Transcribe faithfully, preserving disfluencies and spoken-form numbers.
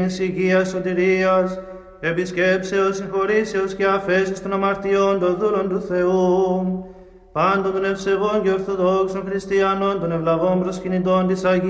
ειρήνης, υγείας, σωτηρίας, επισκέψεως, συγχωρήσεως και αφέσεως των αμαρτιών των δούλων του Θεού, πάντων των ευσεβών και ορθοδόξων χριστιανών, των ευλαβών προσκυνητών της Αγίας